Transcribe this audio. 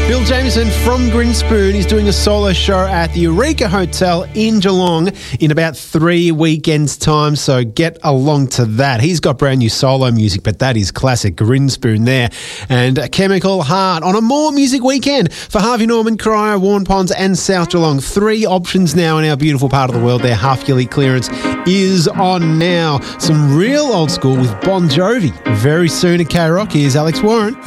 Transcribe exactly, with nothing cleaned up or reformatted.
Bill Jameson from Grinspoon is doing a solo show at the Eureka Hotel in Geelong in about three weekends' time, so get along to that. He's got brand new solo music, but that is classic Grinspoon there. And Chemical Heart on a more music weekend for Harvey Norman, Cryo, Warren Ponds and South Geelong. Three options now in our beautiful part of the world. Their half-yearly clearance is on now. Some real old school with Bon Jovi. Very soon at K-Rock. Here's Alex Warren.